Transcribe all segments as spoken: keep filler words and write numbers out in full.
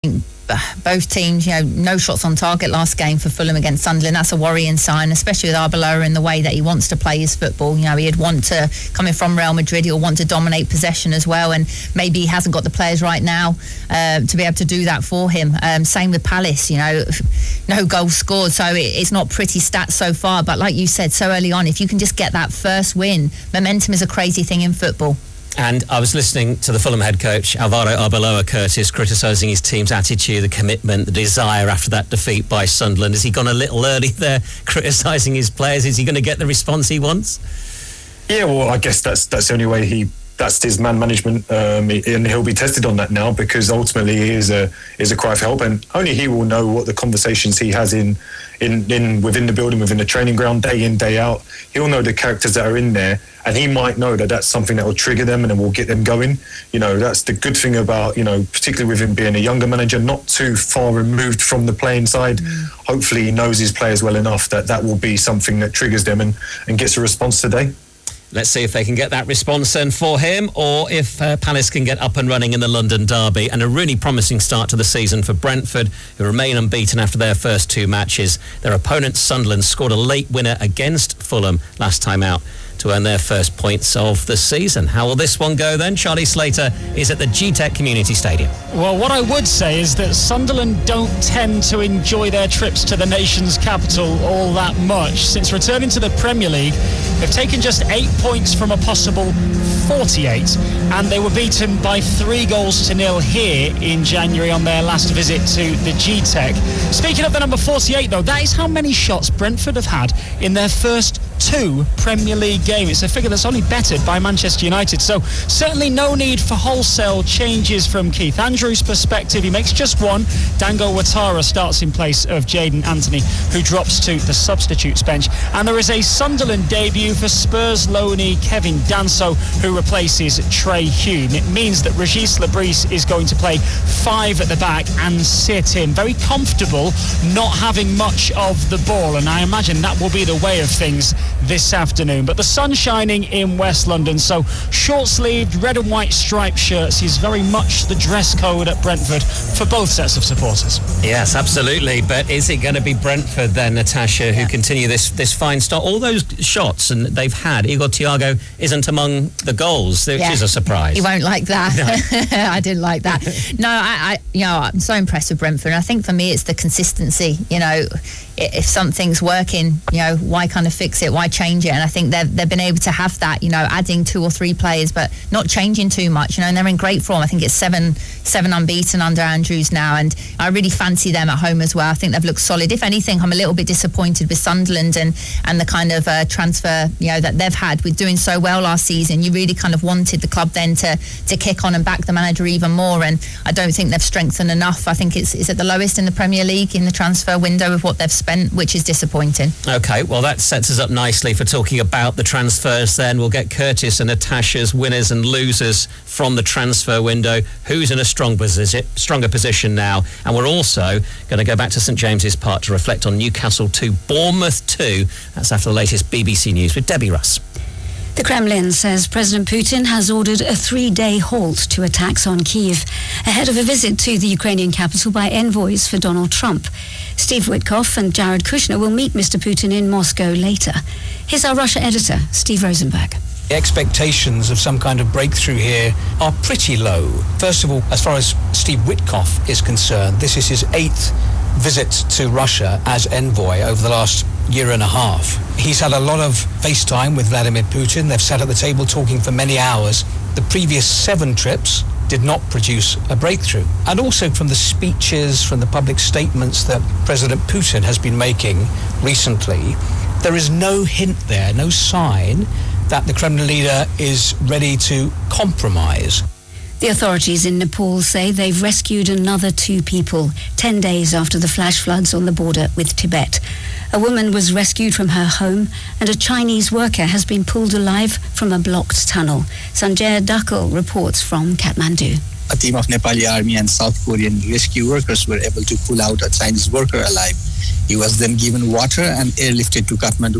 Both teams, you know, no shots on target last game for Fulham against Sunderland. That's a worrying sign, especially with Arbeloa in the way that he wants to play his football. You know, he'd want to, coming from Real Madrid, he'll want to dominate possession as well, and maybe he hasn't got the players right now uh, to be able to do that for him. Um, same with Palace, you know, no goals scored, so it, it's not pretty stats so far, but like you said so early on, if you can just get that first win, momentum is a crazy thing in football. And I was listening to the Fulham head coach, Alvaro Arbeloa, Curtis, criticising his team's attitude, the commitment, the desire after that defeat by Sunderland. Has he gone a little early there, criticising his players? Is he going to get the response he wants? Yeah, well, I guess that's that's the only way he... That's his man management, um, and he'll be tested on that now, because ultimately he is a is a cry for help, and only he will know what the conversations he has in, in, in within the building, within the training ground, day in, day out. He'll know the characters that are in there, and he might know that that's something that will trigger them and then will get them going. You know, that's the good thing about, you know, particularly with him being a younger manager, not too far removed from the playing side. Mm. Hopefully he knows his players well enough that that will be something that triggers them and, and gets a response today. Let's see if they can get that response then for him, or if uh, Palace can get up and running in the London derby. And a really promising start to the season for Brentford, who remain unbeaten after their first two matches. Their opponent, Sunderland, scored a late winner against Fulham last time out to earn their first points of the season. How will this one go then? Charlie Slater is at the G TEC Community Stadium. Well, what I would say is that Sunderland don't tend to enjoy their trips to the nation's capital all that much. Since returning to the Premier League, they've taken just eight points from a possible forty-eight, and they were beaten by three goals to nil here in January on their last visit to the G TEC. Speaking of the number forty-eight, though, that is how many shots Brentford have had in their first two Premier League games. It's a figure that's only bettered by Manchester United, so certainly no need for wholesale changes from Keith Andrews' perspective. He makes just one. Dango Ouattara starts in place of Jadon Anthony, who drops to the substitutes bench, and there is a Sunderland debut for Spurs loanee Kevin Danso, who replaces Trey Hume. It means that Régis Lebris is going to play five at the back and sit in, very comfortable, not having much of the ball, and I imagine that will be the way of things this afternoon. But the sun's shining in West London, so short-sleeved red and white striped shirts is very much the dress code at Brentford for both sets of supporters. Yes, absolutely. But is it going to be Brentford then, Natasha, who yeah. continue this this fine start? All those shots and they've had, Igor Thiago isn't among the goals, which yeah. is a surprise. You won't like that. No. I didn't like that. No, I, I, you know, I'm so impressed with Brentford. I think for me it's the consistency. You know, if something's working, you know, why kind of fix it? Why change it? And I think they've they've been able to have that, you know, adding two or three players, but not changing too much, you know, and they're in great form. I think it's seven seven unbeaten under Andrews now, and I really fancy them at home as well. I think they've looked solid. If anything, I'm a little bit disappointed with Sunderland and, and the kind of uh, transfer, you know, that they've had with doing so well last season. You really kind of wanted the club then to, to kick on and back the manager even more, and I don't think they've strengthened enough. I think it's, it's at the lowest in the Premier League in the transfer window of what they've spent, which is disappointing. OK, well, that sets us up nicely for talking about the transfers then. We'll get Curtis and Natasha's winners and losers from the transfer window. Who's in a strong position, stronger position now? And we're also going to go back to St James's Park to reflect on Newcastle two, Bournemouth two. That's after the latest B B C News with Debbie Russ. The Kremlin says President Putin has ordered a three-day halt to attacks on Kyiv ahead of a visit to the Ukrainian capital by envoys for Donald Trump. Steve Witkoff and Jared Kushner will meet Mister Putin in Moscow later. Here's our Russia editor, Steve Rosenberg. The expectations of some kind of breakthrough here are pretty low. First of all, as far as Steve Witkoff is concerned, this is his eighth visit to Russia as envoy over the last year and a half. He's had a lot of FaceTime with Vladimir Putin. They've sat at the table talking for many hours. The previous seven trips did not produce a breakthrough. And also from the speeches, from the public statements that President Putin has been making recently, there is no hint there, no sign that the Kremlin leader is ready to compromise. The authorities in Nepal say they've rescued another two people ten days after the flash floods on the border with Tibet. A woman was rescued from her home and a Chinese worker has been pulled alive from a blocked tunnel. Sanjay Dakal reports from Kathmandu. A team of Nepali army and South Korean rescue workers were able to pull out a Chinese worker alive. He was then given water and airlifted to Kathmandu for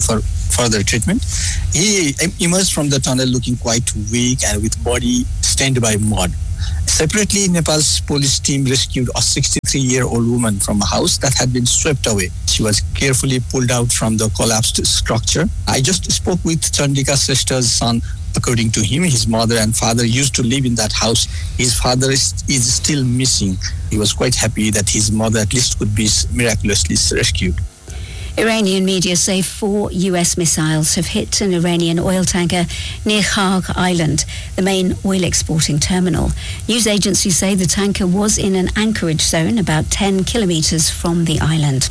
further treatment. He emerged from the tunnel looking quite weak and with body stained by mud. Separately, Nepal's police team rescued a sixty-three-year-old woman from a house that had been swept away. She was carefully pulled out from the collapsed structure. I just spoke with Chandika Sreshta's son. According to him, his mother and father used to live in that house. His father is, is still missing. He was quite happy that his mother at least could be miraculously rescued. Iranian media say four U S missiles have hit an Iranian oil tanker near Kharg Island, the main oil exporting terminal. News agencies say the tanker was in an anchorage zone about ten kilometres from the island.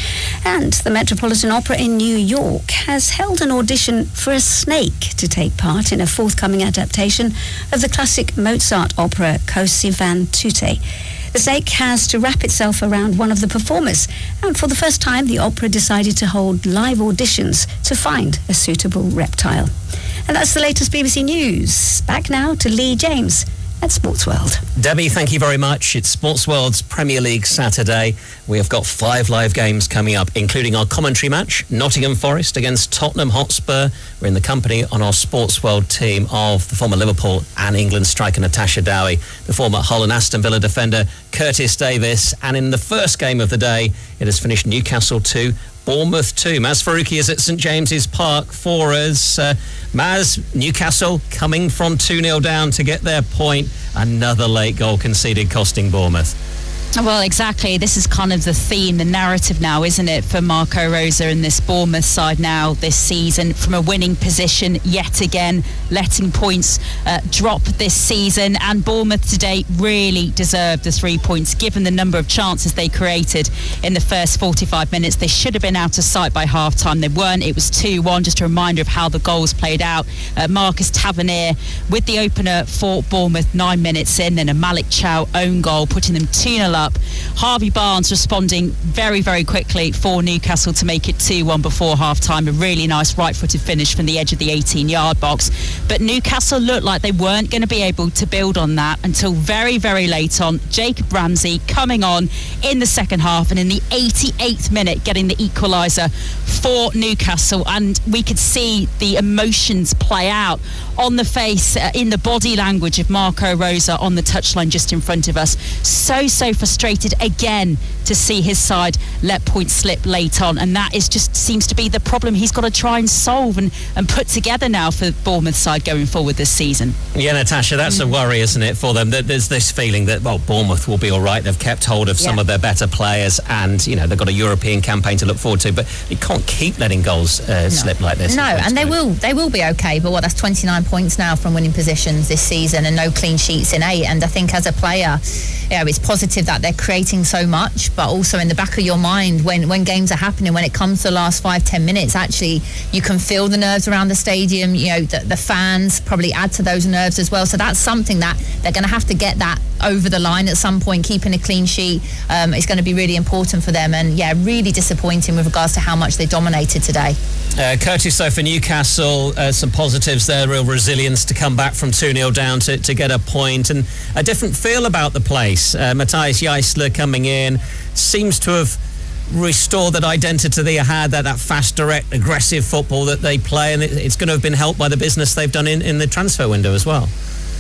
And the Metropolitan Opera in New York has held an audition for a snake to take part in a forthcoming adaptation of the classic Mozart opera Così fan tutte. The snake has to wrap itself around one of the performers, and for the first time the opera decided to hold live auditions to find a suitable reptile. And that's the latest B B C News. Back now to Lee James at Sports World. Debbie, thank you very much. It's Sports World's Premier League Saturday. We have got five live games coming up, including our commentary match, Nottingham Forest against Tottenham Hotspur. We're in the company on our Sports World team of the former Liverpool and England striker Natasha Dowie, the former Hull and Aston Villa defender Curtis Davis, and in the first game of the day, it has finished Newcastle two, Bournemouth two. Maz Faruqi is at St James's Park for us. Uh, Maz, Newcastle coming from two nil down to get their point. Another late goal conceded, costing Bournemouth. Well, exactly. This is kind of the theme, the narrative now, isn't it, for Marco Rosa and this Bournemouth side now this season, from a winning position yet again, letting points uh, drop this season. And Bournemouth today really deserved the three points, given the number of chances they created in the first forty-five minutes. They should have been out of sight by half-time. They weren't. It was two one. Just a reminder of how the goals played out. Uh, Marcus Tavernier with the opener for Bournemouth nine minutes in, then a Malik Chow own goal, putting them two nil up. Harvey Barnes responding very, very quickly for Newcastle to make it two one before half-time. A really nice right-footed finish from the edge of the eighteen-yard box. But Newcastle looked like they weren't going to be able to build on that until very, very late on. Jacob Ramsey coming on in the second half, and in the eighty-eighth minute getting the equaliser for Newcastle. And we could see the emotions play out on the face, uh, in the body language of Marco Rosa on the touchline just in front of us. So, so frustrated again to see his side let points slip late on, and that is just seems to be the problem he's got to try and solve and, and put together now for Bournemouth side going forward this season. Yeah, Natasha, that's mm. a worry, isn't it, for them? There's this feeling that, well, Bournemouth will be all right. They've kept hold of some yeah. of their better players, and, you know, they've got a European campaign to look forward to, but you can't keep letting goals uh, no. slip like this. No, and they will they will be okay, but what, that's twenty-nine points now from winning positions this season and no clean sheets in eight. And I think as a player, you know, it's positive that they're creating so much, but also in the back of your mind, when, when games are happening, when it comes to the last five, ten minutes, actually, you can feel the nerves around the stadium. You know, the, the fans probably add to those nerves as well. So that's something that they're going to have to get that over the line at some point. Keeping a clean sheet um, is going to be really important for them. And yeah, really disappointing with regards to how much they dominated today. Uh, Curtis, so for Newcastle, uh, some positives there, real resilience to come back from two nil down to, to get a point, and a different feel about the place. Uh, Matthias Jaissler coming in seems to have restored that identity they had, that, that fast, direct, aggressive football that they play, and it, it's going to have been helped by the business they've done in, in the transfer window as well.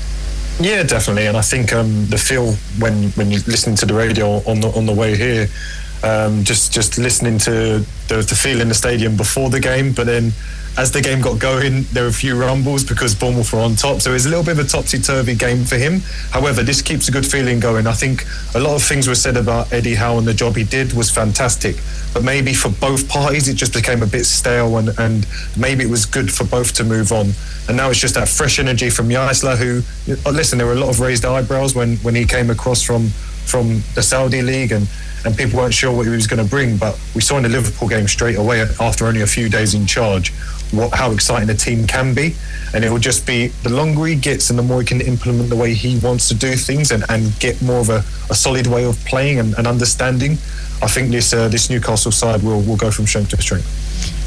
Yeah, definitely, and I think um, the feel when when you're listening to the radio on the on the way here, um, just just listening to the, the feel in the stadium before the game, but then as the game got going, there were a few rumbles because Bournemouth were on top, so it was a little bit of a topsy-turvy game for him. However, this keeps a good feeling going. I think a lot of things were said about Eddie Howe, and the job he did was fantastic, but maybe for both parties it just became a bit stale, and, and maybe it was good for both to move on. And now it's just that fresh energy from Jaissler, who, listen, there were a lot of raised eyebrows when, when he came across from from the Saudi League, and, and people weren't sure what he was going to bring, but we saw in the Liverpool game straight away after only a few days in charge what how exciting a team can be, and it will just be the longer he gets and the more he can implement the way he wants to do things and, and get more of a, a solid way of playing and, and understanding. I think this uh, this Newcastle side will, will go from strength to strength.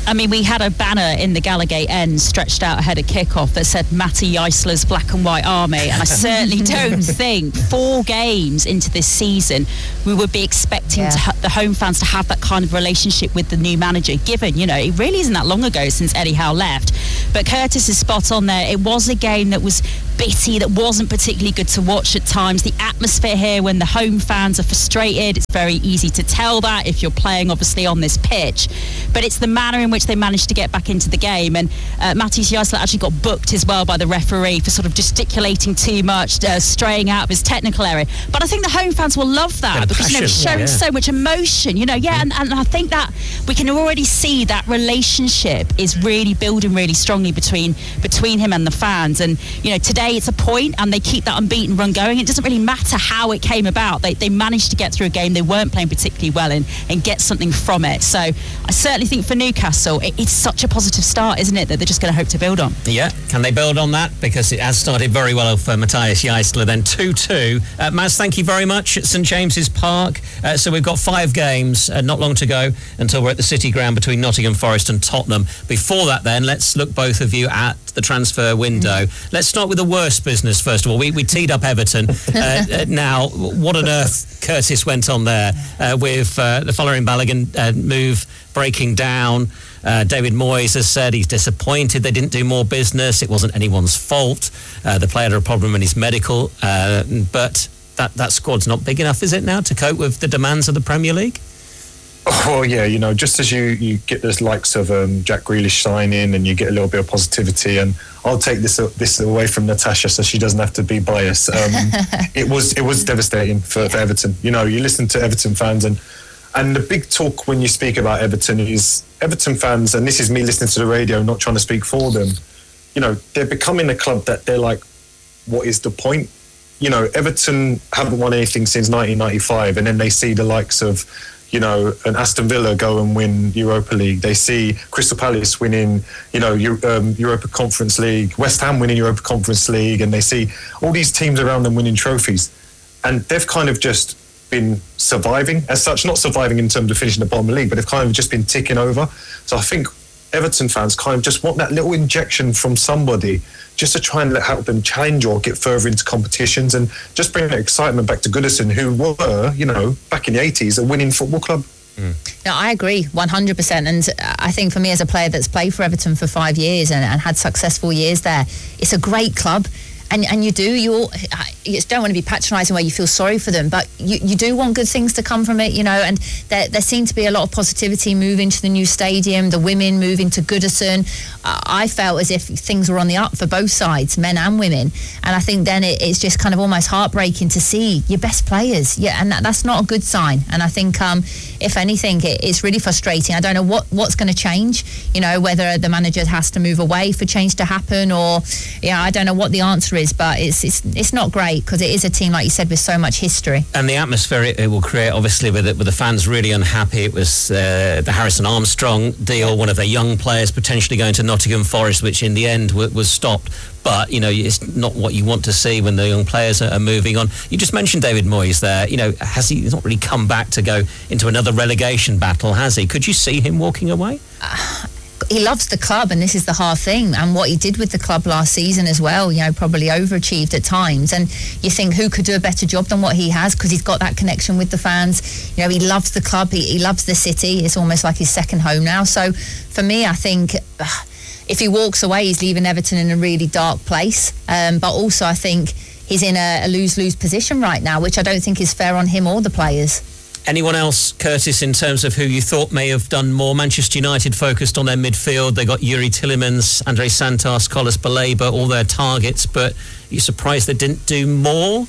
I mean, we had a banner in the Gallagate end stretched out ahead of kickoff that said Matty Eisler's Black and White Army, and I certainly don't think four games into this season we would be expecting yeah. to ha- the home fans to have that kind of relationship with the new manager, given, you know, it really isn't that long ago since Eddie Howe left. But Curtis is spot on there. It was a game that was bitty, that wasn't particularly good to watch at times. The atmosphere here, when the home fans are frustrated, it's very easy to tell that if you're playing obviously on this pitch, but it's the manner in which they managed to get back into the game. And uh, Matthijs Eisler actually got booked as well by the referee for sort of gesticulating too much, uh, straying out of his technical area. But I think the home fans will love that and because, passion, you know, showing yeah. so much emotion, you know, yeah, and, and I think that we can already see that relationship is really building really strongly between between him and the fans. And, you know, today it's a point and they keep that unbeaten run going. It doesn't really matter how it came about. They, they managed to get through a game they weren't playing particularly well in and get something from it. So I certainly think for Newcastle, it, it's such a positive start, isn't it, that they're just going to hope to build on. Yeah, can they build on that? Because it has started very well for Matthijs Eisler. Then two two. Uh, Maz, thank you very much at St James's Park. Uh, so we've got five games, uh, not long to go until we're at the City Ground between Nottingham Forest and Tottenham. Before that then, let's look both of you at the transfer window. Mm. Let's start with the worst business first of all. We, we teed up Everton. uh, now, what on earth Curtis went on there uh, with uh, the following Balogun uh, move breaking down. Uh, David Moyes has said he's disappointed they didn't do more business. It wasn't anyone's fault. Uh, the player had a problem in his medical, uh, but that, that squad's not big enough, is it now, to cope with the demands of the Premier League? Oh, well, yeah, you know, just as you, you get the likes of um, Jack Grealish signing and you get a little bit of positivity, and I'll take this uh, this away from Natasha so she doesn't have to be biased. Um, it was it was devastating for, for Everton. You know, you listen to Everton fans and and the big talk when you speak about Everton is Everton fans, and this is me listening to the radio, not trying to speak for them. You know, they're becoming a club that they're like, what is the point? You know, Everton haven't won anything since nineteen ninety-five, and then they see the likes of, you know, an Aston Villa go and win Europa League. They see Crystal Palace winning, you know, um, Europa Conference League, West Ham winning Europa Conference League, and they see all these teams around them winning trophies. And they've kind of just been surviving as such, not surviving in terms of finishing the bottom of the league, but they've kind of just been ticking over. So I think Everton fans kind of just want that little injection from somebody just to try and let, help them challenge or get further into competitions and just bring that excitement back to Goodison, who were, you know, back in the eighties, a winning football club. Mm. No, I agree one hundred percent. And I think for me as a player that's played for Everton for five years and, and had successful years there, it's a great club. And and you do, you all, you don't want to be patronising where you feel sorry for them, but you, you do want good things to come from it, you know, and there, there seemed to be a lot of positivity moving to the new stadium, the women moving to Goodison. Uh, I felt as if things were on the up for both sides, men and women. And I think then it, it's just kind of almost heartbreaking to see your best players. Yeah, and that, that's not a good sign. And I think, um, if anything, it, it's really frustrating. I don't know what, what's going to change, you know, whether the manager has to move away for change to happen or, yeah, I don't know what the answer is, but it's it's it's not great because it is a team, like you said, with so much history. And the atmosphere it, it will create, obviously, with it, with the fans really unhappy. It was uh, the Harrison Armstrong deal, one of their young players potentially going to Nottingham Forest, which in the end w- was stopped. But, you know, it's not what you want to see when the young players are, are moving on. You just mentioned David Moyes there. You know, has he he's not really come back to go into another relegation battle, has he? Could you see him walking away? Uh, he loves the club, and this is the hard thing. And what he did with the club last season as well, you know, probably overachieved at times. And you think, who could do a better job than what he has? Because he's got that connection with the fans. You know, he loves the club. He, he loves the city. It's almost like his second home now. So for me, I think uh, if he walks away, he's leaving Everton in a really dark place. Um, but also, I think he's in a, a lose-lose position right now, which I don't think is fair on him or the players. Anyone else, Curtis, in terms of who you thought may have done more? Manchester United focused on their midfield. They got Yuri Tillemans, André Santos, Carlos Baleba, all their targets, but are you surprised they didn't do more?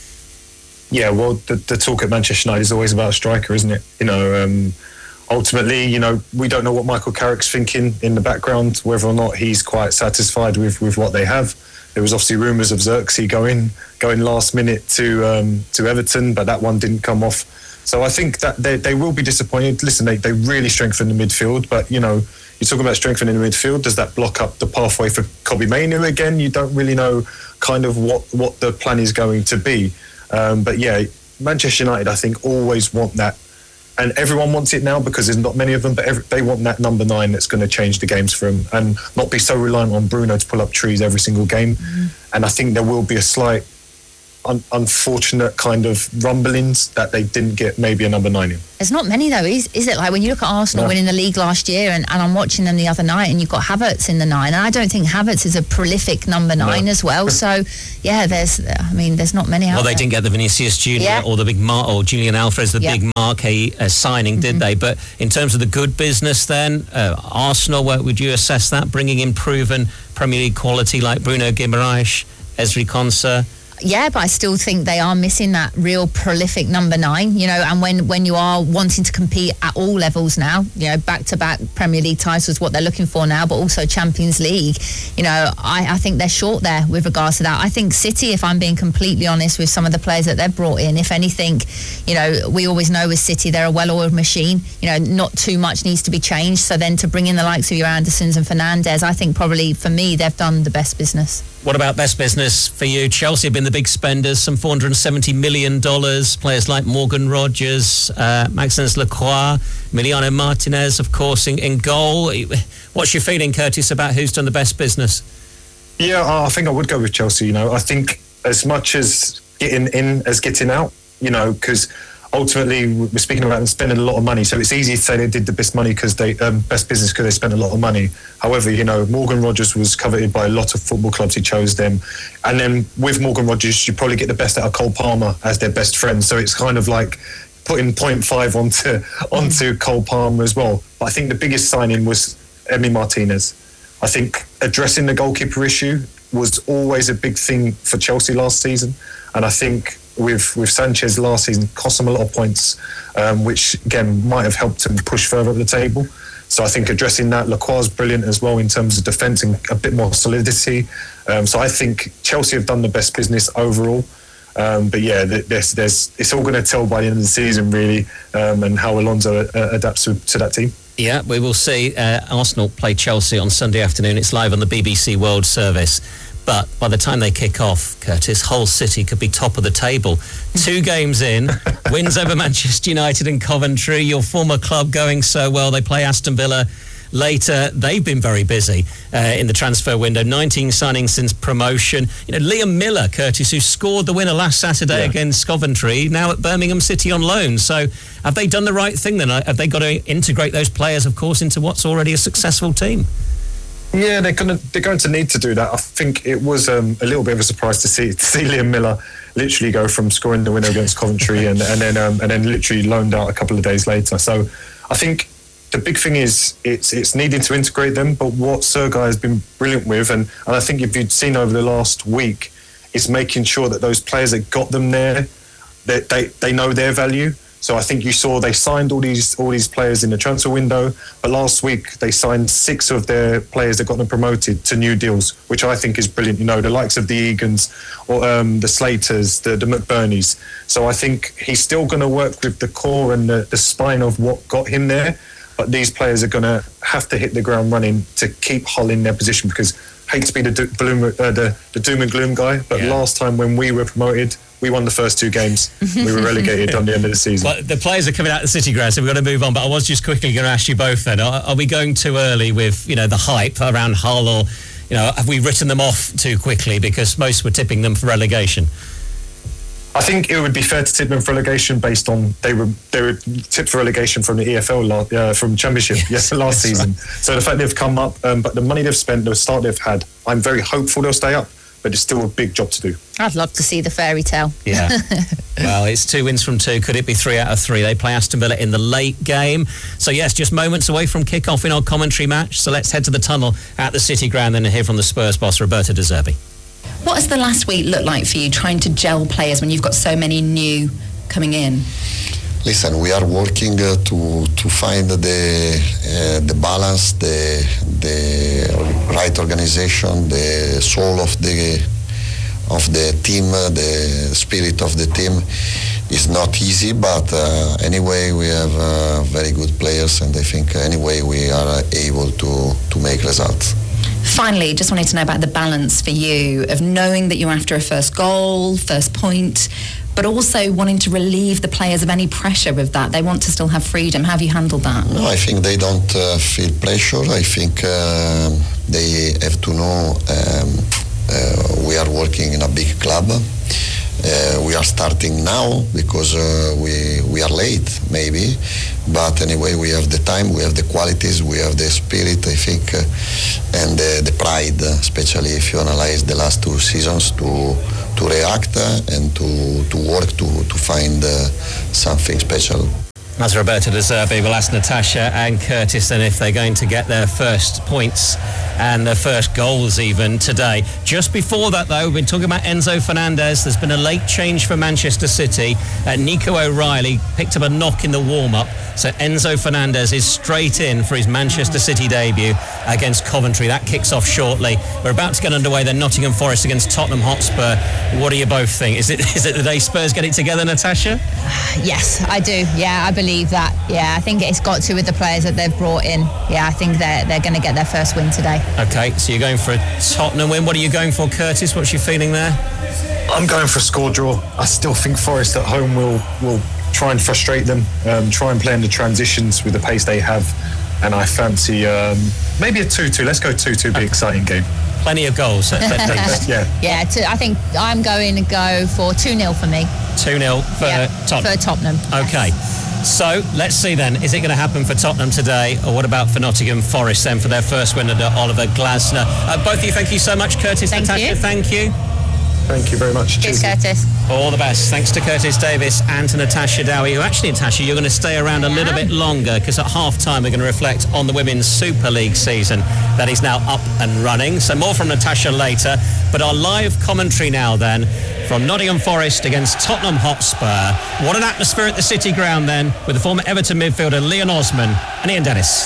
Yeah, well, the, the talk at Manchester United is always about a striker, isn't it? You know, um, ultimately, you know, we don't know what Michael Carrick's thinking in the background, whether or not he's quite satisfied with, with what they have. There was obviously rumours of Xerxes going going last minute to um, to Everton, but that one didn't come off. So I think that they, they will be disappointed. Listen, they, they really strengthened the midfield, but, you know, you're talking about strengthening the midfield. Does that block up the pathway for Kobbie Mainoo again? You don't really know kind of what, what the plan is going to be. Um, but, yeah, Manchester United, I think, always want that and everyone wants it now because there's not many of them, but every, they want that number nine that's going to change the games for them and not be so reliant on Bruno to pull up trees every single game. Mm-hmm. And I think there will be a slight un- unfortunate kind of rumblings that they didn't get maybe a number nine in. There's not many though, is, is it? Like when you look at Arsenal no. winning the league last year, and, and I'm watching them the other night, and you've got Havertz in the nine, and I don't think Havertz is a prolific number nine no. as well. So yeah, there's, I mean, there's not many out Well, they there. didn't get the Vinicius Junior Yeah. or the big Mar- or Julian Alvarez, the Yeah. big marquee uh, signing, did Mhm. they? But in terms of the good business, then uh, Arsenal, where would you assess that? Bringing in proven Premier League quality like Bruno Guimaraes, Ezri Konsa. Yeah, but I still think they are missing that real prolific number nine, you know, and when, when you are wanting to compete at all levels now, you know, back-to-back Premier League titles is what they're looking for now, but also Champions League, you know, I, I think they're short there with regards to that. I think City, if I'm being completely honest with some of the players that they've brought in, if anything, you know, we always know with City, they're a well-oiled machine, you know, not too much needs to be changed. So then to bring in the likes of your Andersons and Fernandes, I think probably, for me, they've done the best business. What about best business for you? Chelsea have been the big spenders, some four hundred seventy million dollars. Players like Morgan Rogers, uh, Maxence Lacroix, Emiliano Martinez, of course, in, in goal. What's your feeling, Curtis, about who's done the best business? Yeah, I think I would go with Chelsea. You know, I think as much as getting in as getting out, you know, because ultimately we're speaking about them spending a lot of money. So it's easy to say they did the best money because they um, best business because they spent a lot of money. However, you know, Morgan Rogers was coveted by a lot of football clubs. He chose them, and then with Morgan Rogers, you probably get the best out of Cole Palmer as their best friend. So it's kind of like putting point five onto onto Cole Palmer as well. But I think the biggest signing was Emi Martinez. I think addressing the goalkeeper issue was always a big thing for Chelsea last season, and I think with with Sanchez last season cost them a lot of points, um, which again might have helped them push further up the table. So I think addressing that, Lacroix is brilliant as well in terms of defence and a bit more solidity. Um, so I think Chelsea have done the best business overall. Um, but yeah, there's, there's, it's all going to tell by the end of the season really, um, and how Alonso uh, adapts to, to that team. Yeah, we will see. Uh, Arsenal play Chelsea on Sunday afternoon. It's live on the B B C World Service. But by the time they kick off, Curtis, Hull City could be top of the table. Two games in, wins over Manchester United and Coventry. Your former club going so well. They play Aston Villa later. They've been very busy uh, in the transfer window. nineteen signings since promotion. You know, Liam Miller, Curtis, who scored the winner last Saturday yeah. against Coventry, now at Birmingham City on loan. So have they done the right thing then? Have they got to integrate those players, of course, into what's already a successful team? Yeah, they're going to they're going to need to do that. I think it was um, a little bit of a surprise to see to see Liam Miller literally go from scoring the winner against Coventry and and then um, and then literally loaned out a couple of days later. So I think the big thing is it's it's needing to integrate them. But what Sergai has been brilliant with, and, and I think if you'd seen over the last week, is making sure that those players that got them there, that they, they know their value. So I think you saw they signed all these all these players in the transfer window, but last week they signed six of their players that got them promoted to new deals, which I think is brilliant. You know, the likes of the Egans, or um, the Slaters, the, the McBurneys. So I think he's still going to work with the core and the, the spine of what got him there, but these players are going to have to hit the ground running to keep Hull in their position because I hate to be the, do, bloom, uh, the, the doom and gloom guy, but yeah. last time when we were promoted, we won the first two games. We were relegated on the end of the season. Well, the players are coming out of the City ground, so we've got to move on. But I was just quickly going to ask you both then, are, are we going too early with, you know, the hype around Hull, or, you know, have we written them off too quickly because most were tipping them for relegation? I think it would be fair to tip them for relegation based on they were they were tipped for relegation from the E F L uh, from Championship yes last season. Right. So the fact they've come up, um, but the money they've spent, the start they've had, I'm very hopeful they'll stay up. But it's still a big job to do. I'd love to see the fairy tale. Yeah. Well, it's two wins from two. Could it be three out of three? They play Aston Villa in the late game. So, yes, just moments away from kick-off in our commentary match. So let's head to the tunnel at the City ground and hear from the Spurs boss, Roberto De Zerbi. What has the last week looked like for you, trying to gel players when you've got so many new coming in? Listen, we are working uh, to to find the uh, the balance, the the right organization, the soul of the of the team, uh, the spirit of the team. Is not easy, but uh, anyway, we have uh, very good players, and I think anyway we are able to to make results. Finally, just wanted to know about the balance for you of knowing that you're after a first goal, first point, but also wanting to relieve the players of any pressure of that. They want to still have freedom. How have you handled that? No, I think they don't uh, feel pressure. I think uh, they have to know um, uh, we are working in a big club. Uh, we are starting now because uh, we we are late, maybe. But anyway, we have the time, we have the qualities, we have the spirit, I think, uh, and uh, the pride, especially if you analyze the last two seasons, to to react uh, and to, to work to, to find uh, something special. As Roberto De Zerbi will ask Natasha and Curtis then if they're going to get their first points and their first goals even today. Just before that, though, we've been talking about Enzo Fernandez. There's been a late change for Manchester City. Uh, Nico O'Reilly picked up a knock in the warm-up, so Enzo Fernandez is straight in for his Manchester City debut against Coventry. That kicks off shortly. We're about to get underway then. Nottingham Forest against Tottenham Hotspur. What do you both think? Is it is it the day Spurs get it together, Natasha? Yes, I do. Yeah, I believe that. Yeah, I think it's got to with the players that they've brought in. Yeah, I think they're, they're going to get their first win today. OK, so you're going for a Tottenham win. What are you going for, Curtis? What's your feeling there? I'm going for a score draw. I still think Forest at home will will try and frustrate them, um, try and play in the transitions with the pace they have, and I fancy um, maybe a two two. Let's go two two, be an exciting game. Plenty of goals at least. Yeah. Yeah, to, I think I'm going to go for two nil for me. two nil for yeah, Tottenham. For Tottenham. OK. So let's see then, is it going to happen for Tottenham today, or what about for Nottingham Forest then for their first win under Oliver Glasner? Uh, both of you, thank you so much. Curtis, thank Natasha, you. thank you. Thank you very much. Cheers, Curtis. All the best. Thanks to Curtis Davis and to Natasha Dowie, who actually, Natasha, you're going to stay around a yeah. little bit longer because at half-time we're going to reflect on the Women's Super League season that is now up and running. So more from Natasha later. But our live commentary now then from Nottingham Forest against Tottenham Hotspur. What an atmosphere at the City Ground then with the former Everton midfielder Leon Osman and Ian Dennis.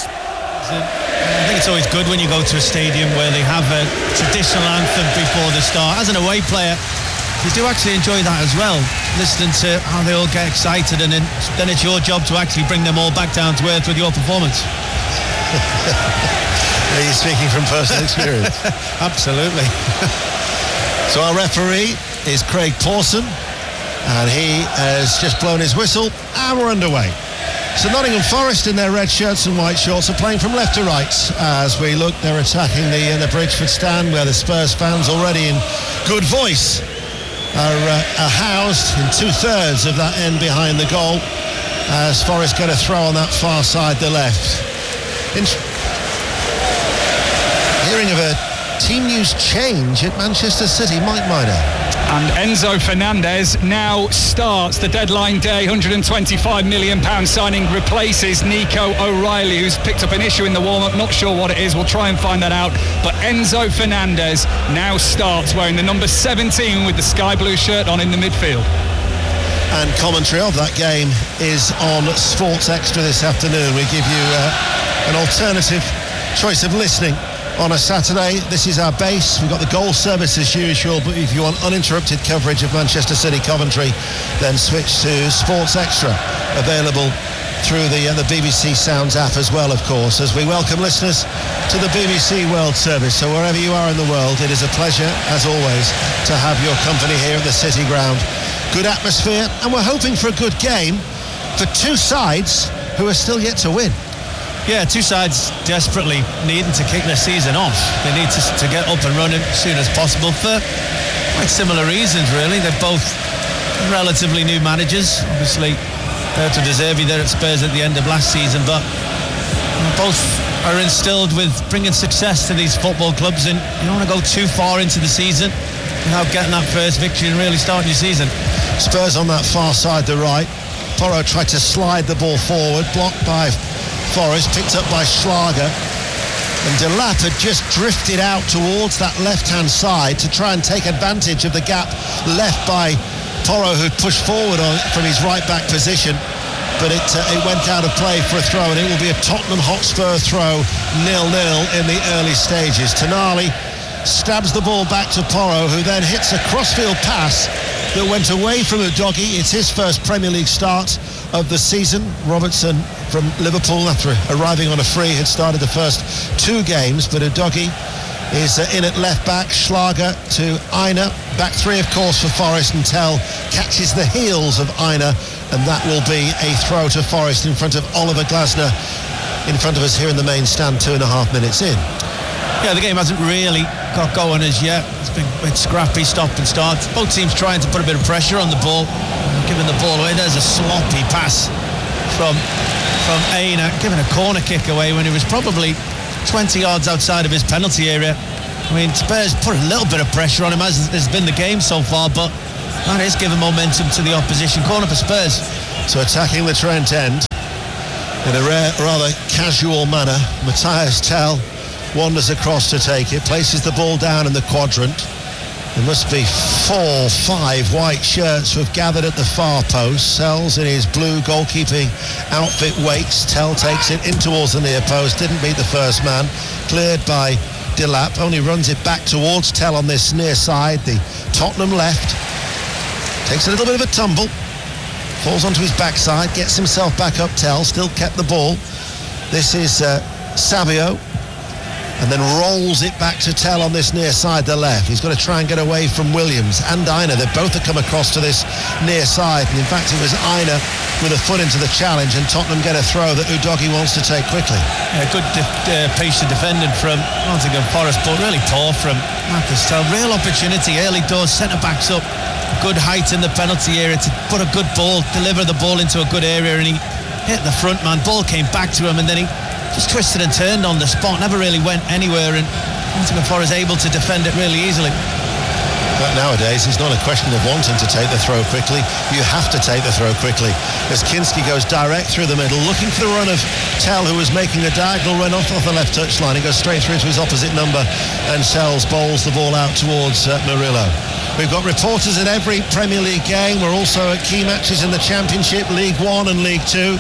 I think it's always good when you go to a stadium where they have a traditional anthem before the start. As an away player, you do actually enjoy that as well, listening to how they all get excited, and then, then it's your job to actually bring them all back down to earth with your performance. Are you speaking from personal experience? Absolutely. So our referee is Craig Pawson, and he has just blown his whistle, and we're underway. So Nottingham Forest in their red shirts and white shorts are playing from left to right. As we look, they're attacking the, uh, the Bridgeford stand, where the Spurs fans already in good voice are, uh, are housed in two-thirds of that end behind the goal, as Forest get a throw on that far side, the left. In- hearing of a team news change at Manchester City, Mike Miner. And Enzo Fernandez now starts the deadline day one hundred twenty-five million pounds signing, replaces Nico O'Reilly, who's picked up an issue in the warm-up. Not sure what it is, we'll try and find that out. But Enzo Fernandez now starts wearing the number seventeen with the sky blue shirt on in the midfield. And commentary of that game is on Sports Extra this afternoon. We give you uh, an alternative choice of listening on a Saturday. This is our base. We've got the goal service as usual, but if you want uninterrupted coverage of Manchester City Coventry, then switch to Sports Extra, available through the uh, the B B C Sounds app as well, of course, as we welcome listeners to the B B C World Service. So wherever you are in the world, it is a pleasure, as always, to have your company here at the City Ground. Good atmosphere, and we're hoping for a good game for two sides who are still yet to win. Yeah, two sides desperately needing to kick their season off. They need to, to get up and running as soon as possible for quite similar reasons, really. They're both relatively new managers. Obviously, Roberto De Zerbi there at Spurs at the end of last season, but both are instilled with bringing success to these football clubs, and you don't want to go too far into the season without getting that first victory and really starting your season. Spurs on that far side, the right. Porro tried to slide the ball forward, blocked by Forest, picked up by Schlager, and De Lapp had just drifted out towards that left-hand side to try and take advantage of the gap left by Porro, who'd pushed forward on, from his right-back position, but it uh, it went out of play for a throw, and it will be a Tottenham Hotspur throw, nil nil in the early stages. Tonali stabs the ball back to Porro, who then hits a crossfield pass that went away from Udogie. It's his first Premier League start of the season. Robertson from Liverpool, after arriving on a free, had started the first two games, but Udogie is uh, in at left back. Schlager to Aina. Back three, of course, for Forest, and Tell catches the heels of Aina, and that will be a throw to Forest in front of Oliver Glasner, in front of us here in the main stand, two and a half minutes in. Yeah, the game hasn't really got going as yet. It's been a bit scrappy, stop and start. Both teams trying to put a bit of pressure on the ball, giving the ball away. There's a sloppy pass from from Aina, giving a corner kick away when he was probably twenty yards outside of his penalty area. I mean, Spurs put a little bit of pressure on him, as has been the game so far, but that is giving momentum to the opposition. Corner for Spurs. So attacking the Trent end in a rare, rather casual manner, Matthias Tell wanders across to take it, places the ball down in the quadrant. There must be four, five white shirts who have gathered at the far post. Sells in his blue goalkeeping outfit waits. Tell takes it in towards the near post, didn't beat the first man. Cleared by Delap, only runs it back towards Tell on this near side. The Tottenham left. Takes a little bit of a tumble. Falls onto his backside, gets himself back up. Tell still kept the ball. This is uh, Savio. And then rolls it back to Tell on this near side, the left. He's got to try and get away from Williams and Aina. They both have come across to this near side. And in fact, it was Aina with a foot into the challenge, and Tottenham get a throw that Udogie wants to take quickly. Yeah, good de- uh, piece of defending from Nottingham Forest, but really poor from Marcus Tell. Real opportunity, early doors, centre-backs up. Good height in the penalty area to put a good ball, deliver the ball into a good area, and he hit the front man. Ball came back to him, and then he just twisted and turned on the spot, never really went anywhere, and Nottingham Forest able to defend it really easily. But nowadays, it's not a question of wanting to take the throw quickly. You have to take the throw quickly. As Kinski goes direct through the middle, looking for the run of Tell, who was making a diagonal run off, off the left touchline. He goes straight through to his opposite number, and Sells bowls the ball out towards uh, Murillo. We've got reporters at every Premier League game. We're also at key matches in the Championship, League One and League Two.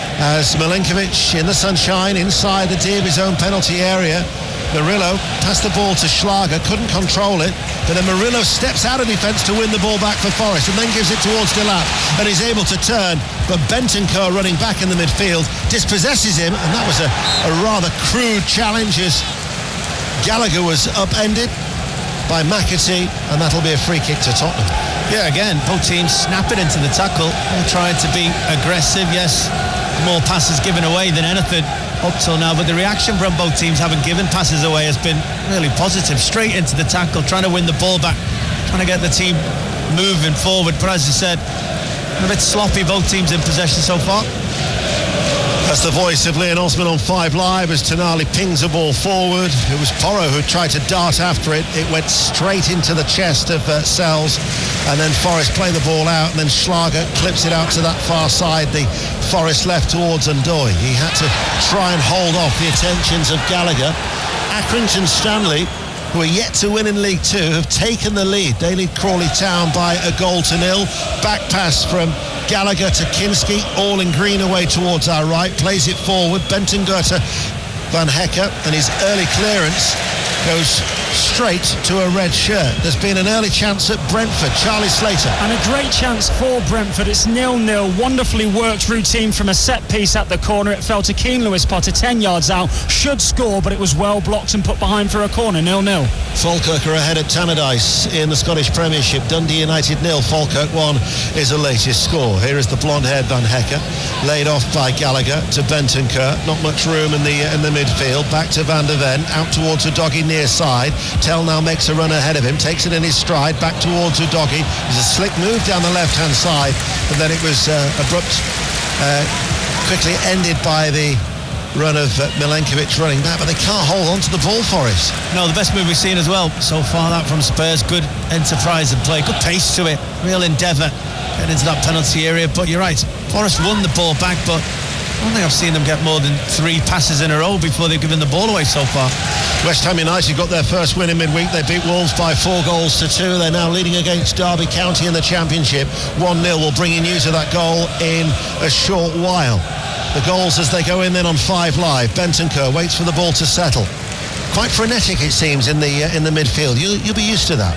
As Milenkovic in the sunshine inside the D of his own penalty area. Murillo passed the ball to Schlager, couldn't control it, but then Murillo steps out of defence to win the ball back for Forest, and then gives it towards Delap, and he's able to turn, but Bentancur running back in the midfield dispossesses him, and that was a, a rather crude challenge as Gallagher was upended by McAtee, and that'll be a free kick to Tottenham. Yeah, again, both teams snapping into the tackle, all trying to be aggressive. Yes, more passes given away than anything up till now, but the reaction from both teams having given passes away has been really positive. Straight into the tackle, trying to win the ball back, trying to get the team moving forward. But as you said, a bit sloppy, both teams in possession so far. That's the voice of Leon Osman on Five Live as Tonali pings a ball forward. It was Porro who tried to dart after it. It went straight into the chest of uh, Sells, and then Forest play the ball out, and then Schlager clips it out to that far side, the Forest left towards Ndoye. He had to try and hold off the attentions of Gallagher. Accrington Stanley, who are yet to win in League Two, have taken the lead. They lead Crawley Town by a goal to nil. Back pass from Gallagher to Kinski, all in green away towards our right, plays it forward. Bentancur to Van Hecke, and his early clearance goes straight to a red shirt. There's been an early chance at Brentford. Charlie Slater. And a great chance for Brentford. It's nil nil. Wonderfully worked routine from a set piece at the corner. It fell to Keane Lewis Potter ten yards out. Should score, but it was well blocked and put behind for a corner. nil nil. Falkirk are ahead at Tannadice in the Scottish Premiership. Dundee United nil, Falkirk one is the latest score. Here is the blonde-haired Van Hecke, laid off by Gallagher to Bentancur. Not much room in the in the midfield. Back to Van der Ven, out towards Udogie near side. Tell now makes a run ahead of him, takes it in his stride, back towards Udogie. There's a slick move down the left-hand side, and then it was uh, abrupt, uh, quickly ended by the run of uh, Milenkovic running back, but they can't hold on to the ball, Forest. No, the best move we've seen as well so far, that from Spurs. Good enterprise and play, good pace to it, real endeavour getting into that penalty area. But you're right, Forest won the ball back, but I don't think I've seen them get more than three passes in a row before they've given the ball away so far. West Ham United got their first win in midweek. They beat Wolves by four goals to two. They're now leading against Derby County in the Championship. one nil. We'll bring you news of that goal in a short while. The goals as they go in then on Five Live. Bentancur waits for the ball to settle. Quite frenetic, it seems, in the uh, in the midfield. You, you'll be used to that.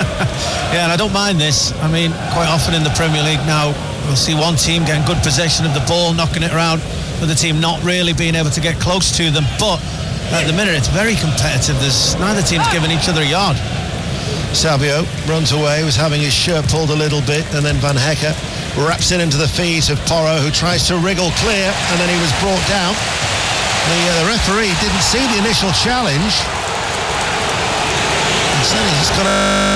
Yeah, and I don't mind this. I mean, quite often in the Premier League now, we'll see one team getting good possession of the ball, knocking it around, but the team not really being able to get close to them. But at the minute it's very competitive. There's neither team's given each other a yard. Savio runs away, was having his shirt pulled a little bit, and then Van Hekke wraps it into the feet of Porro, who tries to wriggle clear, and then he was brought down. The, uh, the referee didn't see the initial challenge. Instead he's got